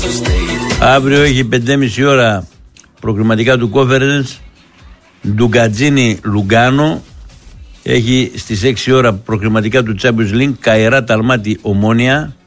Αύριο έχει 5.30 ώρα προκριματικά του Conference, Ντουγκατζίνη Λουγκάνο. Έχει στις 6 ώρα προκριματικά του Champions League, Καϊράτ Αλμάτι Ομόνια.